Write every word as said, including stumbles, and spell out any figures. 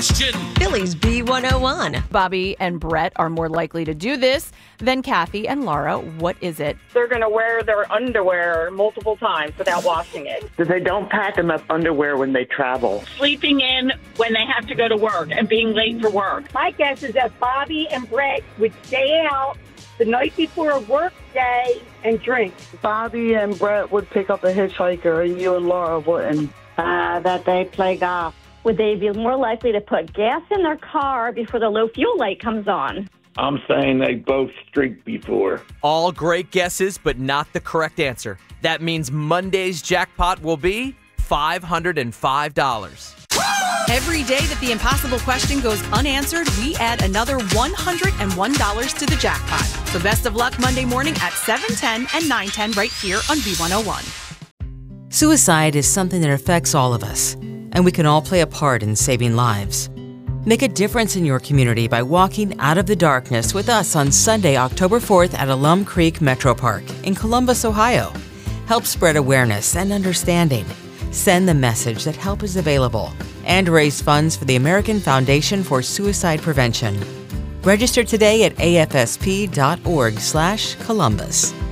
Phillies B one oh one. Bobby and Brett are more likely to do this than Kathy and Laura. What is it? They're going to wear their underwear multiple times without washing it. That they don't pack enough underwear when they travel. Sleeping in when they have to go to work and being late for work. My guess is that Bobby and Brett would stay out the night before a work day and drink. Bobby and Brett would pick up a hitchhiker, and you and Laura wouldn't. Uh, that they play golf. Would they be more likely to put gas in their car before the low fuel light comes on? I'm saying they both streak before. All great guesses, but not the correct answer. That means Monday's jackpot will be five hundred five dollars. Every day that the impossible question goes unanswered, we add another one hundred one dollars to the jackpot. So best of luck Monday morning at seven ten and nine ten right here on B one oh one. Suicide is something that affects all of us, and we can all play a part in saving lives. Make a difference in your community by walking out of the darkness with us on Sunday, October fourth at Alum Creek Metro Park in Columbus, Ohio. Help spread awareness and understanding. Send the message that help is available and raise funds for the American Foundation for Suicide Prevention. Register today at A F S P dot org slash Columbus.